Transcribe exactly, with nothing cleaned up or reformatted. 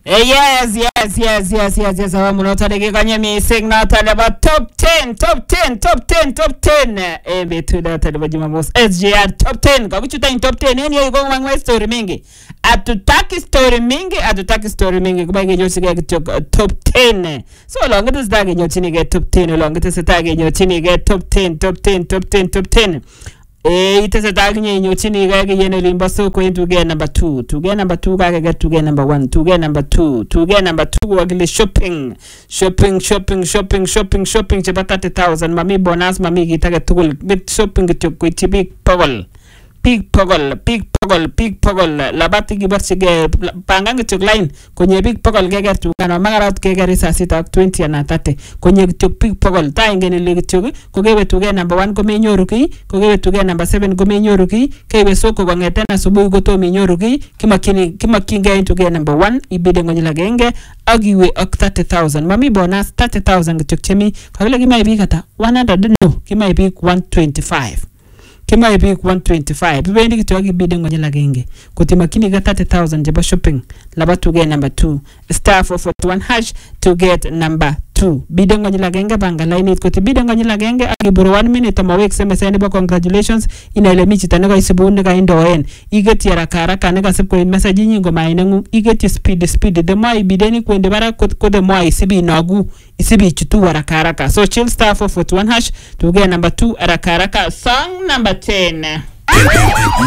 Yes, yes, yes, yes, yes, yes. Awa munota dege kanye mising na talaba top ten, top ten, top ten, top ten. Eh, betu na talaba Jumamos S J R top ten. Kwa kuchuta in top ten. Eni yoy kong mangwe story mingi. Atutaki story mingi, atutaki story mingi. Kuba ge josi ge top ten. So long it is da ge nyotini ge top ten. Long it is da ge nyotini ge top ten, top ten, top ten, top ten. Eh, it is a tag in your chinny gag in a limbo so going to get number two, to get number two, I get to get number one, to get number two, to get number two, ugly shopping, shopping, shopping, shopping, shopping, shopping, thirty thousand, mammy bonus, mammy get a tool, bit shopping to quit big poggle, big poggle, big poggle, big poggle, labati gibersige, pangang to line, konye big poggle gagger to gana marat gagger is a sit up twenty and thirty, konye to big poggle, tying any leg to go give to get number one, go me yoruki, go give to get number seven, go me yoruki, kebe soko wangetana subu go to me yoruki, kimakini, kimakinga to get number one, ibiding on lagenge, agiwe ok thirty thousand, mami bonus thirty thousand to chemi, kawila kima ibikata, one hundred no, kima ibik one twenty-five. Kima ibik one twenty-five. Bibendi kitu wagi bidding kwenye lagenge. Kutima kini ga thirty thousand jeba shopping. Laba to get number two. Star four forty-one hash to get number two. Bidding kwenye lagenge banga line it. Kuti bidding kwenye lagenge agiburu one minute ama wek seme sayaniba congratulations. Ina ile michi tanega isibu nega indo en. Igeti ya raka raka nega sepo in message nyingo maenengu. Igeti speed speed. The more ibideni kwende bara kode more isibi inagu. Isibi chutu wa raka raka. So chill star four forty-one hash to get number two raka raka. Song number ten.